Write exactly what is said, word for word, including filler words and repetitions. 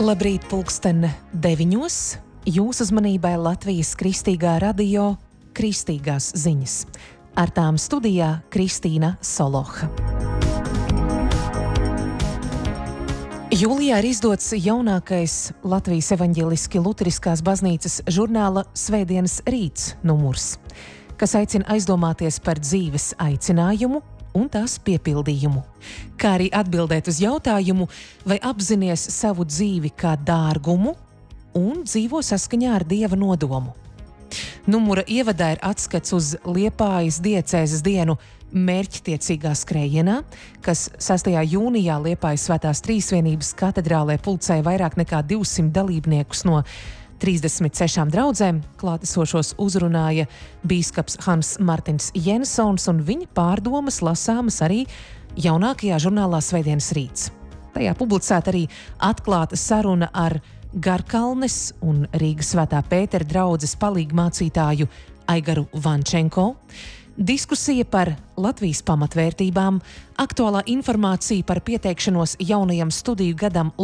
Labrīt, pulksten deviņos. Jūsu uzmanībai Latvijas Kristīgā radio Kristīgās ziņas. Ar tām studijā Kristīna Soloha. Jūlijā ir izdots jaunākais Latvijas evaņģeliski luteriskās baznīcas žurnāla Svētdienas rīts numurs, kas aicina aizdomāties par dzīves aicinājumu un tās piepildījumu, kā arī atbildēt uz jautājumu, vai apzinies savu dzīvi kā dārgumu un dzīvo saskaņā ar Dieva nodomu. Numura ievadā ir atskats uz Liepājas diecēzes dienu mērķtiecīgā skrējienā, kas sastajā jūnijā Liepājas Svētās Trīsvienības katedrālē pulcēja vairāk nekā divsimt dalībniekus no trīsdesmit sešām draudzēm. Klātesošos uzrunāja bīskaps Hans Martins Jensons, un viņa pārdomas lasāmas arī jaunākajā žurnālā Svētdienas rīts. Tajā publicēta arī atklāta saruna ar Garkalnes un Rīgas Svētā Pētera draudzes palīgmācītāju Aigaru Vančenko, diskusija par Latvijas pamatvērtībām, aktuālā informācija par pieteikšanos jaunajam studiju gadam